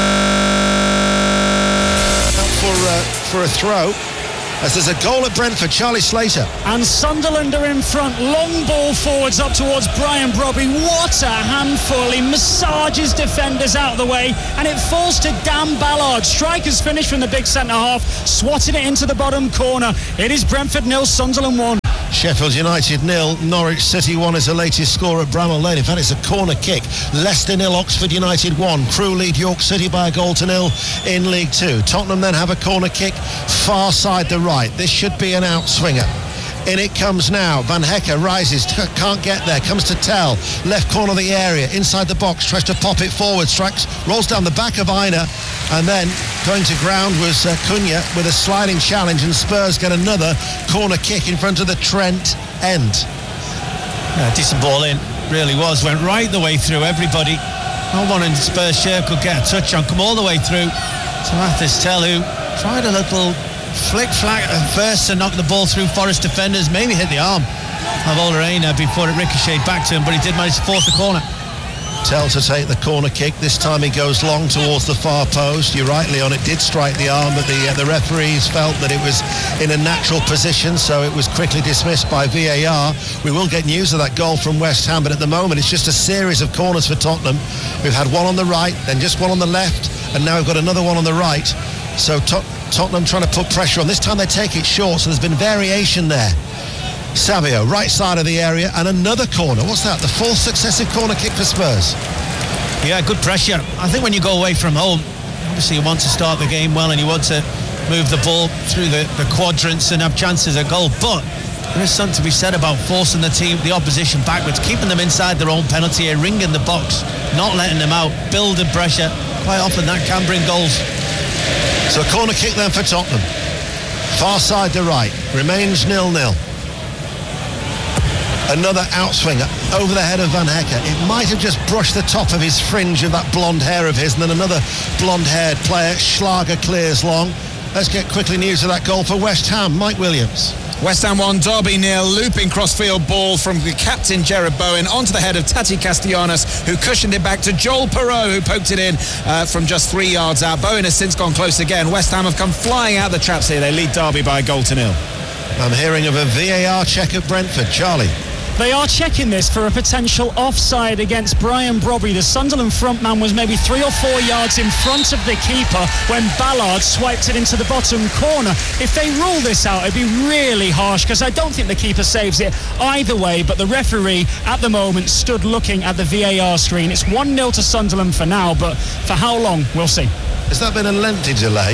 out for, uh, for a throw. As there's a goal at Brentford, Charlie Slater. And Sunderland are in front. Long ball forwards up towards Brian Brobby. What a handful. He massages defenders out of the way, and it falls to Dan Ballard. Strikers finished from the big centre-half, swatted it into the bottom corner. It is Brentford nil, Sunderland one. Sheffield United nil, Norwich City one is the latest score at Bramall Lane. In fact, it's a corner kick. Leicester nil, Oxford United one. Crewe lead York City by a goal to nil in League Two. Tottenham then have a corner kick far side the right. This should be an outswinger. In it comes now. Van Hekke rises, can't get there, comes to Tell, left corner of the area, inside the box, tries to pop it forward, strikes, rolls down the back of Aina, and then going to ground was uh, Cunha with a sliding challenge, and Spurs get another corner kick in front of the Trent end. Yeah, decent ball in, really was, went right the way through everybody. No one in Spurs share could get a touch on, come all the way through to Mathis Tell, who tried a little flick-flack at first to knock the ball through Forest defenders, maybe hit the arm of Ola Aina before it ricocheted back to him, but he did manage to force the corner. Tell to take the corner kick. This time he goes long towards the far post. You're right, Leon, it did strike the arm, but the, uh, the referees felt that it was in a natural position, so it was quickly dismissed by V A R. We will get news of that goal from West Ham, but at the moment it's just a series of corners for Tottenham. We've had one on the right, then just one on the left, and now we've got another one on the right. So Tot- Tottenham trying to put pressure on. This time they take it short, so there's been variation there. Savio, right side of the area, and another corner. What's that? The fourth successive corner kick for Spurs. Yeah, good pressure. I think when you go away from home, obviously you want to start the game well and you want to move the ball through the, the quadrants and have chances at goal, but there is something to be said about forcing the team, the opposition backwards, keeping them inside their own penalty area, ringing the box, not letting them out, building pressure. Quite often that can bring goals. So a corner kick then for Tottenham. Far side to right. Remains nil-nil. Another outswinger over the head of Van Hekke. It might have just brushed the top of his fringe of that blonde hair of his, and then another blonde-haired player. Schlager clears long. Let's get quickly news of that goal for West Ham. Mike Williams. West Ham one, Derby nil. Looping crossfield ball from the captain Jared Bowen onto the head of Tati Castellanos, who cushioned it back to Joel Perreault, who poked it in uh, from just three yards out. Bowen has since gone close again. West Ham have come flying out the traps here. They lead Derby by a goal to nil. I'm hearing of a V A R check at Brentford. Charlie. They are checking this for a potential offside against Brian Brobby. The Sunderland frontman was maybe three or four yards in front of the keeper when Ballard swiped it into the bottom corner. If they rule this out, it'd be really harsh, because I don't think the keeper saves it either way, but the referee at the moment stood looking at the V A R screen. It's one nil to Sunderland for now, but for how long, we'll see. Has that been a lengthy delay?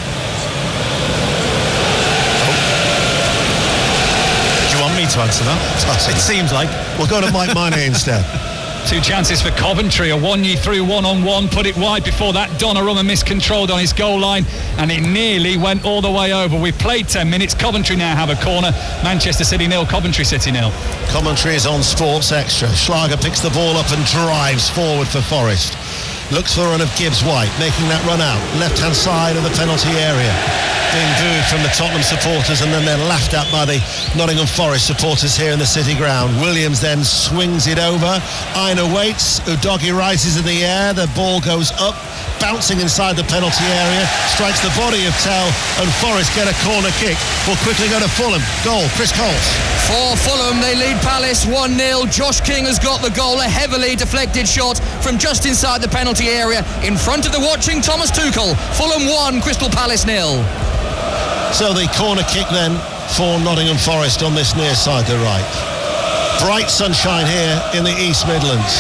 To answer that. It seems like. We'll go to Mike Miney instead. Two chances for Coventry. Awoniyi through one-on-one, put it wide before that. Donnarumma miscontrolled on his goal line, and it nearly went all the way over. We've played ten minutes. Coventry now have a corner. Manchester City nil, Coventry City nil. Coventry is on Sports Extra. Schlager picks the ball up and drives forward for Forest. Looks for a run of Gibbs-White, making that run out. Left-hand side of the penalty area. Being booed from the Tottenham supporters, and then they're laughed at by the Nottingham Forest supporters here in the City ground. Williams then swings it over. Aina waits. Udogie rises in the air. The ball goes up, bouncing inside the penalty area. Strikes the body of Tell, and Forest get a corner kick. We'll quickly go to Fulham. Goal, Chris Coles. For Fulham, they lead Palace one nil. Josh King has got the goal. A heavily deflected shot from just inside the penalty area in front of the watching Thomas Tuchel. Fulham one, Crystal Palace nil. So the corner kick then for Nottingham Forest on this near side to right. Bright sunshine here in the East Midlands.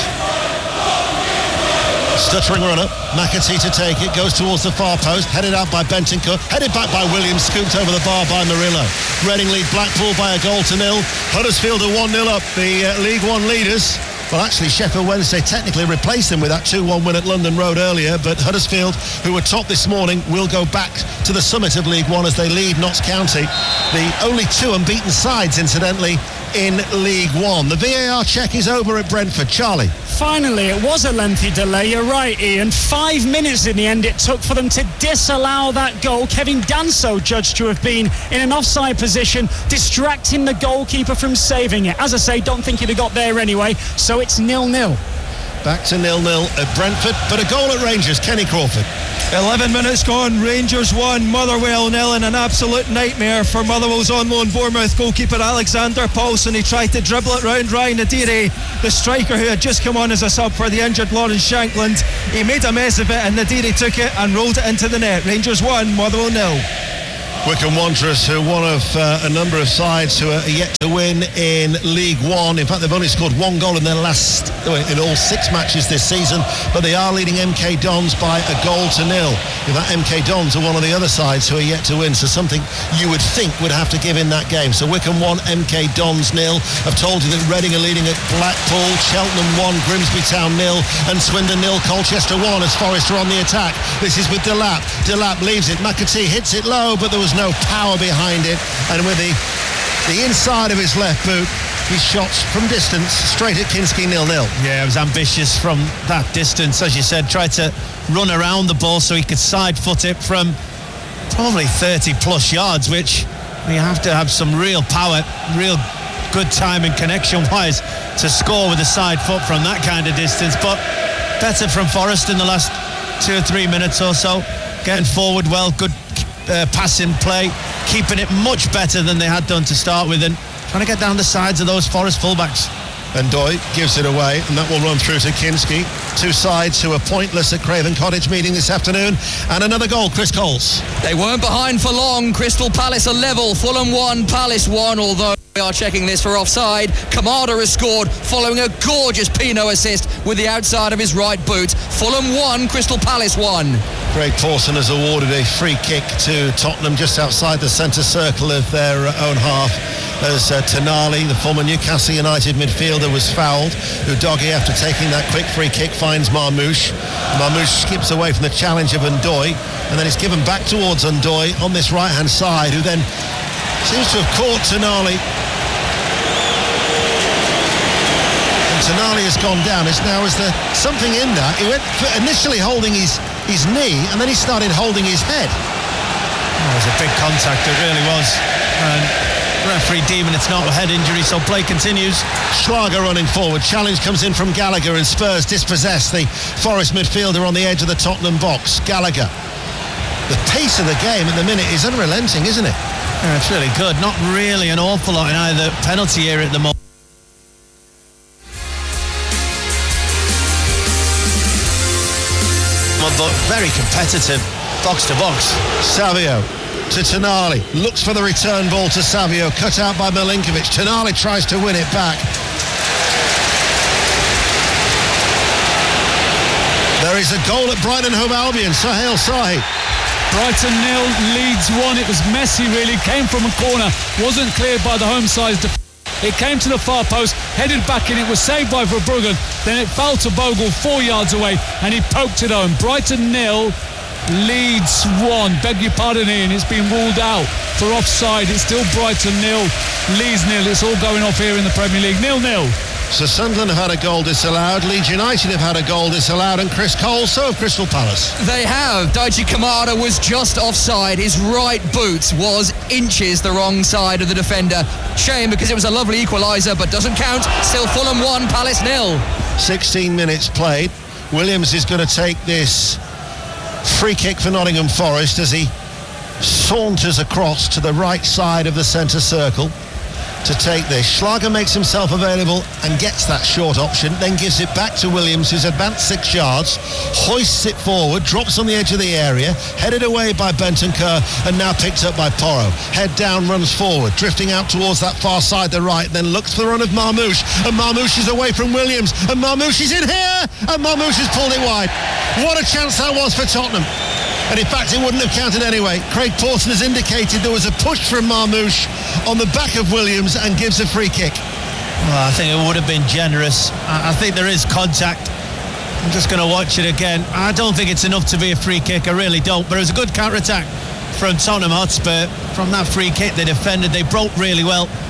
Stuttering runner, McAtee to take it, goes towards the far post, headed out by Bentancur, headed back by Williams, scooped over the bar by Murillo. Reading lead Blackpool by a goal to nil. Huddersfield are one nil up, the uh, League One leaders. Well, actually, Sheffield Wednesday technically replaced them with that two one win at London Road earlier, but Huddersfield, who were top this morning, will go back to the summit of League One as they lead Notts County. The only two unbeaten sides, incidentally, in League One. The V A R check is over at Brentford. Charlie. Finally, it was a lengthy delay. You're right, Ian. Five minutes in the end it took for them to disallow that goal. Kevin Danso judged to have been in an offside position, distracting the goalkeeper from saving it. As I say, don't think he'd have got there anyway, so it's nil-nil. Back to nil-nil at Brentford, but a goal at Rangers. Kenny Crawford. eleven minutes gone, Rangers one, Motherwell nil, and an absolute nightmare for Motherwell's on loan Bournemouth goalkeeper Alexander Paulson. He tried to dribble it round Ryan Nadiri, the striker who had just come on as a sub for the injured Lawrence Shankland. He made a mess of it and Nadiri took it and rolled it into the net. Rangers one, Motherwell nil. Wycombe Wanderers, who are one of uh, a number of sides who are yet to win in League One. In fact, they've only scored one goal in their last, in all six matches this season, but they are leading M K Dons by a goal to nil. In fact, M K Dons are one of the other sides who are yet to win, so something you would think would have to give in that game. So Wycombe one, M K Dons nil. I've told you that Reading are leading at Blackpool, Cheltenham one, Grimsby Town nil, and Swindon nil, Colchester one as Forest are on the attack. This is with Delap. Delap leaves it, McAtee hits it low, but there was no power behind it, and with the the inside of his left boot, he shots from distance straight at Kinski. Nil-nil. Yeah, it was ambitious from that distance, as you said. Tried to run around the ball so he could side foot it from probably thirty plus yards, which you have to have some real power, real good timing connection wise to score with a side foot from that kind of distance. But better from Forest in the last two or three minutes or so, getting forward well, good Uh, passing play, keeping it much better than they had done to start with, and trying to get down the sides of those Forest fullbacks. And Doy gives it away, and that will run through to Kinski. Two sides who are pointless at Craven Cottage meeting this afternoon. And another goal, Chris Coles. They weren't behind for long. Crystal Palace are level. Fulham one, Palace one, although we are checking this for offside. Kamada has scored following a gorgeous Pino assist with the outside of his right boot. Fulham one, Crystal Palace one. Craig Pawson has awarded a free kick to Tottenham just outside the centre circle of their own half as uh, Tonali, the former Newcastle United midfielder, was fouled. Udogie, after taking that quick free kick, finds Marmoush. Marmoush skips away from the challenge of Ndoye, and then it's given back towards Ndoye on this right-hand side, who then seems to have caught Tonali. And Tonali has gone down. It's now is there something in that. He went for initially holding his, his knee, and then he started holding his head. Oh, it was a big contact, it really was. And referee deeming it's not a head injury, so play continues. Schlager running forward. Challenge comes in from Gallagher, and Spurs dispossess the Forest midfielder on the edge of the Tottenham box. Gallagher. The pace of the game at the minute is unrelenting, isn't it? Yeah, it's really good. Not really an awful lot in either penalty area at the moment. But very competitive, box to box. Savio to Tonali, looks for the return ball to Savio, cut out by Milinkovic. Tonali tries to win it back. There is a goal at Brighton Hove Albion. Sohail Sahi. Brighton nil, Leeds one. It was messy, really. Came from a corner, wasn't cleared by the home side's defence. It came to the far post, headed back in, it was saved by Verbruggen, then it fell to Bogle four yards away and he poked it home. Brighton nil, Leeds one. Beg your pardon, Ian, it's been ruled out for offside. It's still Brighton nil, Leeds nil. It's all going off here in the Premier League. nil nil. So Sunderland have had a goal disallowed, Leeds United have had a goal disallowed, and Chris Cole, so have Crystal Palace. They have. Daichi Kamada was just offside. His right boot was inches the wrong side of the defender. Shame, because it was a lovely equaliser, but doesn't count. Still Fulham one, Palace nil. sixteen minutes played. Williams is going to take this free kick for Nottingham Forest as he saunters across to the right side of the centre circle to take this. Schlager makes himself available and gets that short option, then gives it back to Williams, who's advanced six yards, hoists it forward, drops on the edge of the area, headed away by Bentancur, and now picked up by Porro. Head down, runs forward, drifting out towards that far side, the right, then looks for the run of Marmoush, and Marmoush is away from Williams, and Marmoush is in here, and Marmoush has pulled it wide. What a chance that was for Tottenham. And in fact, it wouldn't have counted anyway. Craig Pawson has indicated there was a push from Marmoush on the back of Williams and gives a free kick. Well, I think it would have been generous. I, I think there is contact. I'm just going to watch it again. I don't think it's enough to be a free kick. I really don't. But it was a good counter-attack from Tottenham Hotspur. From that free kick, they defended. They broke really well.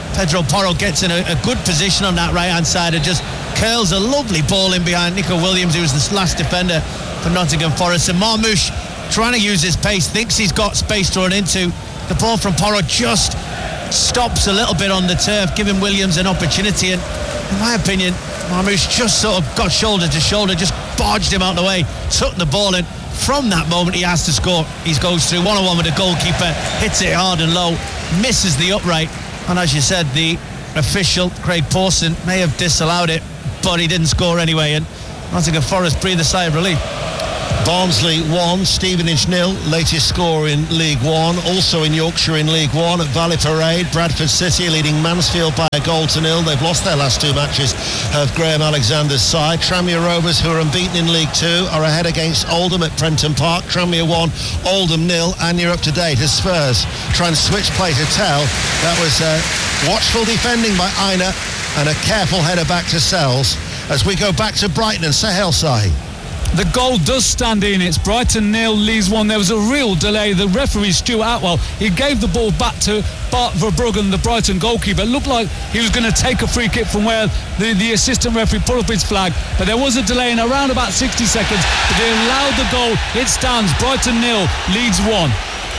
Pedro Porro gets in a, a good position on that right-hand side and just curls a lovely ball in behind Nico Williams, who was the last defender for Nottingham Forest. And Marmoush, trying to use his pace, thinks he's got space to run into. The ball from Porro just stops a little bit on the turf, giving Williams an opportunity. And in my opinion, Marmoush just sort of got shoulder to shoulder, just barged him out of the way, took the ball, and from that moment he has to score. He goes through one-on-one with the goalkeeper, hits it hard and low, misses the upright. And as you said, the official, Craig Pawson, may have disallowed it, but he didn't score anyway, and Nottingham Forest breathed a sigh of relief. Barnsley one, Stevenage nil, latest score in League One. Also in Yorkshire in League One, at Valley Parade, Bradford City leading Mansfield by a goal to nil. They've lost their last two matches of Graham Alexander's side. Tranmere Rovers, who are unbeaten in League Two, are ahead against Oldham at Prenton Park. Tranmere one, Oldham nil, and you're up to date as Spurs try and switch play to Tell. That was uh, watchful defending by Aina and a careful header back to Sells. As we go back to Brighton and Sahel Sahi. The goal does stand in. It's Brighton nil, Leeds one. There was a real delay. The referee, Stuart Atwell, he gave the ball back to Bart Verbruggen, the Brighton goalkeeper. It looked like he was going to take a free kick from where the, the assistant referee put up his flag. But there was a delay in around about sixty seconds. But they allowed the goal. It stands. Brighton nil, Leeds one.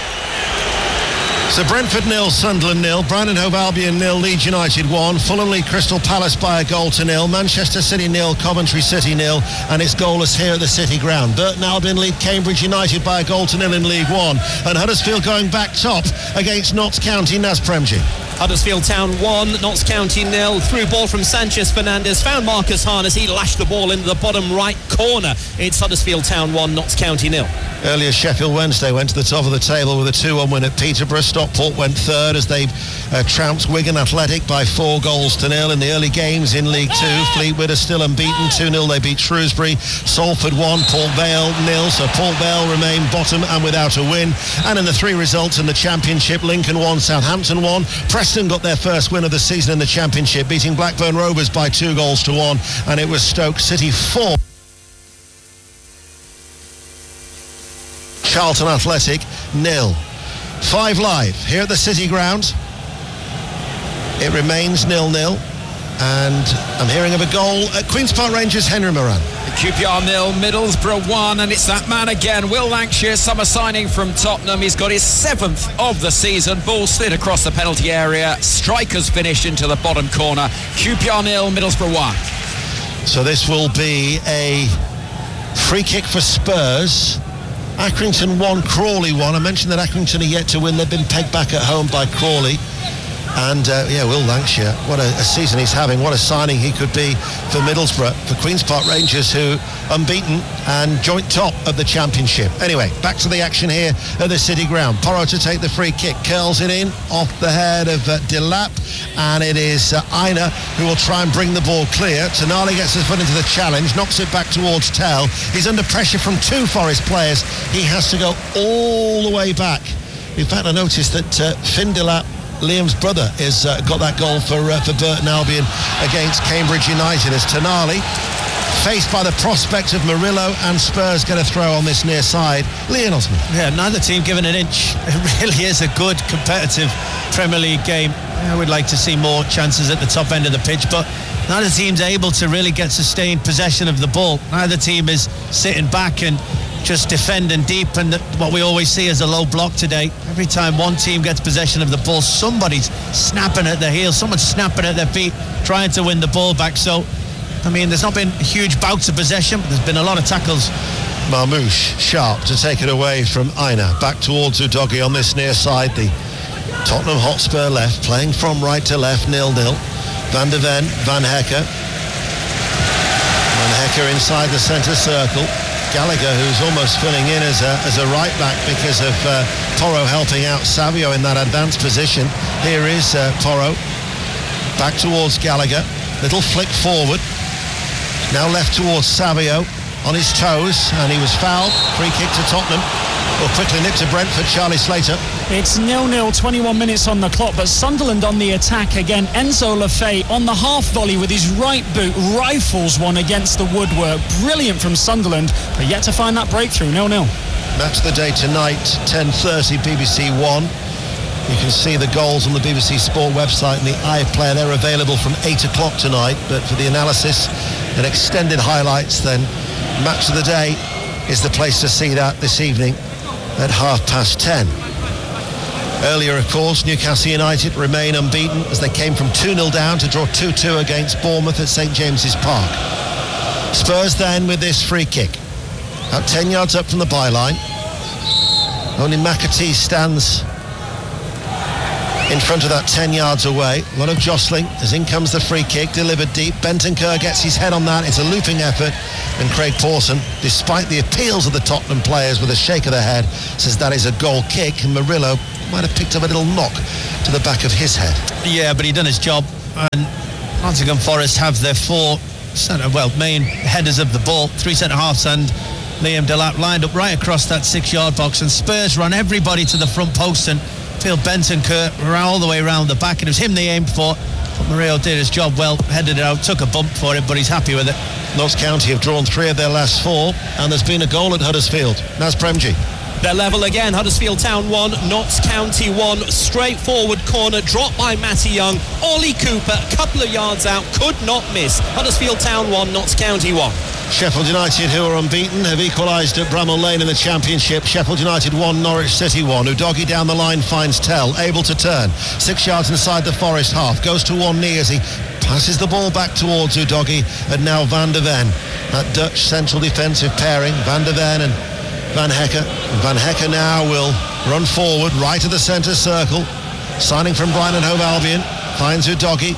So Brentford nil, Sunderland nil, Brighton Hove Albion nil, Leeds United one, Fulham lead Crystal Palace by a goal to nil, Manchester City nil, Coventry City nil, and it's goalless here at the City Ground. Burton Albion lead Cambridge United by a goal to nil in League One, and Huddersfield going back top against Notts County. Naz Premji. Huddersfield Town one, Notts County nil. Through ball from Sanchez Fernandez, found Marcus Harness. He lashed the ball into the bottom right corner. It's Huddersfield Town one, Notts County nil. Earlier, Sheffield Wednesday went to the top of the table with a two one win at Peterborough. Stockport went third as they uh, trounced Wigan Athletic by four goals to nil. In the early games in League Two, Fleetwood are still unbeaten. two nil they beat Shrewsbury. Salford one, Port Vale nil. So Port Vale remain bottom and without a win. And in the three results in the Championship, Lincoln one, Southampton one. Preston got their first win of the season in the Championship, beating Blackburn Rovers by two goals to one. And it was Stoke City four. Charlton Athletic nil. Five Live here at the City Ground. It remains nil nil, and I'm hearing of a goal at Queen's Park Rangers. Henry Moran. Q P R nil, Middlesbrough one, and it's that man again, Will Lancashire, summer signing from Tottenham. He's got his seventh of the season. Ball slid across the penalty area. Strikers finished into the bottom corner. Q P R nil, Middlesbrough one. So this will be a free kick for Spurs. Accrington one, Crawley one. I mentioned that Accrington are yet to win. They've been pegged back at home by Crawley. And, uh, yeah, Will Lancashire, what a, a season he's having. What a signing he could be for Middlesbrough, for Queen's Park Rangers, who unbeaten and joint top of the Championship. Anyway, back to the action here at the City Ground. Porro to take the free kick, curls it in off the head of uh, Delap, and it is uh, Aina who will try and bring the ball clear. Tonali gets his foot into the challenge, knocks it back towards Tell. He's under pressure from two Forest players. He has to go all the way back. In fact, I noticed that uh, Finn Delap, Liam's brother, has uh, got that goal for uh, for Burton Albion against Cambridge United, as Tonali, faced by the prospect of Murillo and Spurs, get a throw on this near side. Leon Osman. Yeah, neither team given an inch. It really is a good competitive Premier League game. I would like to see more chances at the top end of the pitch, but neither team's able to really get sustained possession of the ball. Neither team is sitting back and just defending deep, and what we always see is a low block today. Every time one team gets possession of the ball, somebody's snapping at their heels, someone's snapping at their feet, trying to win the ball back. So, I mean, there's not been huge bouts of possession, but there's been a lot of tackles. Marmoush sharp to take it away from Aina. Back towards Udogie on this near side. The Tottenham Hotspur left, playing from right to left, nil nil. Van der Ven, Van Hecker. Van Hecker inside the centre circle. Gallagher, who's almost filling in as a, as a right back because of uh, Porro helping out Savio in that advanced position. Here is uh, Porro, back towards Gallagher, little flick forward, now left towards Savio, on his toes, and he was fouled. Free kick to Tottenham. Will quickly nip to Brentford. Charlie Slater. It's nil nil, twenty-one minutes on the clock, but Sunderland on the attack again. Enzo Lefebvre on the half volley with his right boot, rifles one against the woodwork. Brilliant from Sunderland, but yet to find that breakthrough. nil nil. Match the day tonight, ten thirty, B B C One. You can see the goals on the B B C Sport website and the iPlayer. They're available from eight o'clock tonight, but for the analysis and extended highlights, then Match of the Day is the place to see that this evening at half past ten. Earlier, of course, Newcastle United remain unbeaten as they came from two nil down to draw two two against Bournemouth at St James's Park. Spurs then with this free kick. About ten yards up from the byline. Only McAtee stands in front of that ten yards away. A lot of jostling as in comes the free kick, delivered deep. Bentancur gets his head on that. It's a looping effort. And Craig Pawson, despite the appeals of the Tottenham players with a shake of the head, says that is a goal kick. And Murillo might have picked up a little knock to the back of his head. Yeah, but he done his job. And Nottingham Forest have their four centre, well, main headers of the ball, three centre-halves and Liam Delap lined up right across that six-yard box, and Spurs run everybody to the front post, and Phil Bentancur ran all the way around the back, and it was him they aimed for. But Murillo did his job well, headed it out, took a bump for it, but he's happy with it. Notts County have drawn three of their last four, and there's been a goal at Huddersfield. Naz Premji. They're level again. Huddersfield Town one, Notts County one. Straightforward corner, dropped by Matty Young. Ollie Cooper, a couple of yards out, could not miss. Huddersfield Town one, Notts County one. Sheffield United, who are unbeaten, have equalised at Bramall Lane in the Championship. Sheffield United one, Norwich City one. Udogie down the line finds Tell, able to turn. Six yards inside the Forest half. Goes to one knee as he passes the ball back towards Udogie. And now Van der Ven. That Dutch central defensive pairing. Van der Ven and Van Hecker. Van Hecker now will run forward right of the centre circle. Signing from Brighton and Hove Albion. Finds Udogie.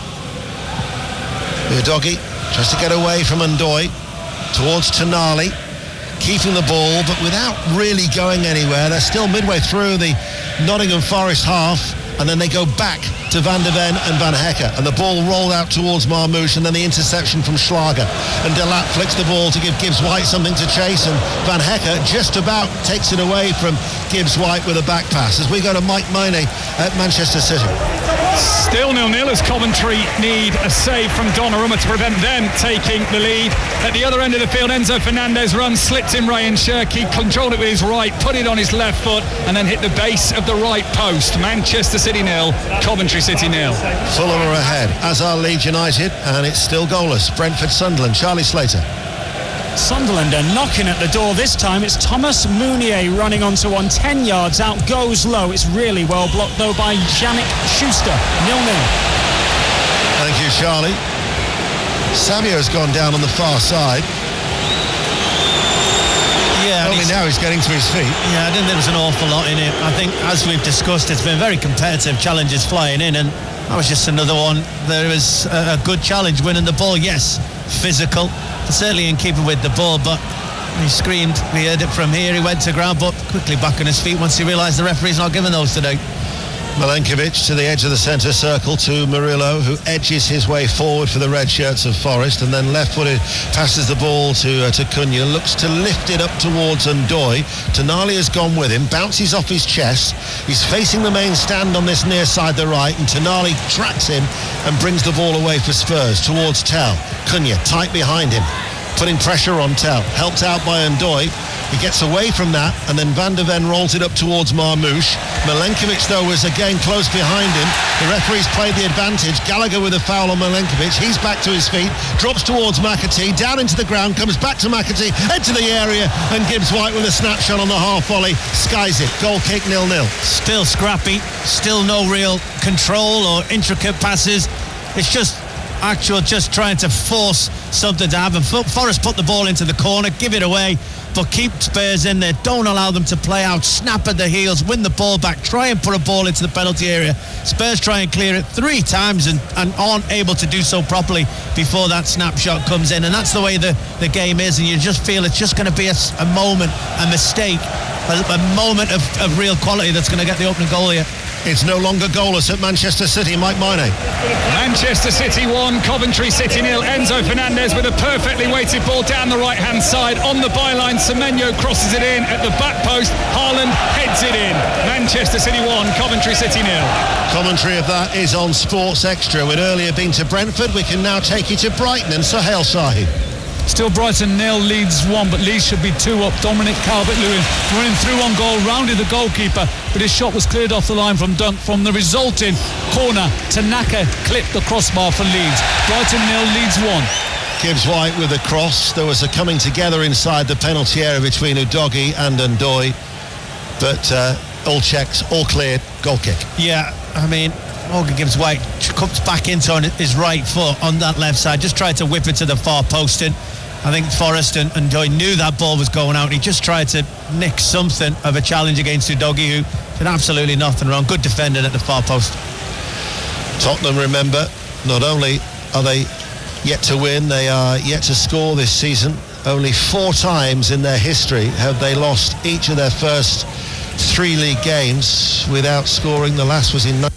Udogie tries to get away from Ndoye. Towards Tonali, keeping the ball, but without really going anywhere. They're still midway through the Nottingham Forest half, and then they go back to Van der Ven and Van Hecker, and the ball rolled out towards Marmoush, and then the interception from Schlager, and Delap flicks the ball to give Gibbs White something to chase, and Van Hecker just about takes it away from Gibbs White with a back pass. As we go to Mike Mooney at Manchester City. Still nil-nil as Coventry need a save from Donnarumma to prevent them taking the lead. At the other end of the field, Enzo Fernandez runs, slipped in Ryan Shirky, controlled it with his right, put it on his left foot, and then hit the base of the right post. Manchester City nil, Coventry City nil. Fulham are ahead, as are Leeds United, and it's still goalless. Brentford Sunderland, Charlie Slater. Sunderland are knocking at the door this time. It's Thomas Meunier running onto one, ten yards out, goes low. It's really well blocked though by Yannick Schuster. nil-nil. Thank you, Charlie. Savio's gone down on the far side. Yeah, only now he's getting to his feet. Yeah, I didn't think there was an awful lot in it. I think, as we've discussed, it's been very competitive, challenges flying in, and that was just another one. There was a, a good challenge winning the ball. Yes, physical, certainly in keeping with the ball, but he screamed, we heard it from here, he went to ground, but quickly back on his feet once he realised the referee's not giving those today. Milenkovic to the edge of the centre circle to Murillo, who edges his way forward for the red shirts of Forest, and then left-footed passes the ball to uh, to Cunha, looks to lift it up towards Ndoye. Tonali has gone with him, bounces off his chest. He's facing the main stand on this near side, the right, and Tonali tracks him and brings the ball away for Spurs towards Tell. Cunha tight behind him, putting pressure on Tell, helped out by Ndoye. He gets away from that, and then Van der Ven rolls it up towards Marmoush. Milenkovic, though, was again close behind him. The referee's played the advantage. Gallagher with a foul on Milenkovic. He's back to his feet, drops towards McAtee, down into the ground, comes back to McAtee, head to the area, and Gibbs White with a snapshot on the half volley, skies it. Goal kick, nil-nil. Still scrappy, still no real control or intricate passes. It's just actual, just trying to force something to happen. Forrest put the ball into the corner, give it away, but keep Spurs in there, don't allow them to play out, snap at the heels, win the ball back, try and put a ball into the penalty area. Spurs try and clear it three times and, and aren't able to do so properly before that snapshot comes in, and that's the way the, the game is, and you just feel it's just going to be a, a moment, a mistake, a, a moment of, of real quality that's going to get the opening goal here. It's no longer goalless at Manchester City. Mike Moyney. Manchester City one, Coventry City nil. Enzo Fernandez with a perfectly weighted ball down the right-hand side on the byline. Semenyo crosses it in at the back post. Haaland heads it in. Manchester City one, Coventry City nil. Commentary of that is on Sports Extra. We'd earlier been to Brentford. We can now take you to Brighton and Sohail Sahi. Still Brighton nil, Leeds one, but Leeds should be two up. Dominic Calvert-Lewin running through on goal, rounded the goalkeeper, but his shot was cleared off the line from Dunk. From the resulting corner, Tanaka clipped the crossbar for Leeds. Brighton nil, Leeds one. Gibbs White with a cross. There was a coming together inside the penalty area between Udogie and Ndoye, but uh, all checks, all cleared, goal kick. Yeah, I mean, Morgan Gibbs White comes back into on his right foot on that left side, just tried to whip it to the far post, and I think Forrest and Ndoye knew that ball was going out. He just tried to nick something of a challenge against Udogie, who did absolutely nothing wrong. Good defending at the far post. Tottenham, remember, not only are they yet to win, they are yet to score this season. Only four times in their history have they lost each of their first three league games without scoring. The last was in